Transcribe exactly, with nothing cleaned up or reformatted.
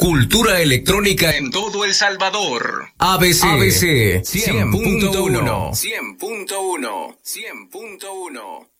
Cultura electrónica en todo El Salvador. A B C. A B C cien punto uno. cien punto uno. cien punto uno.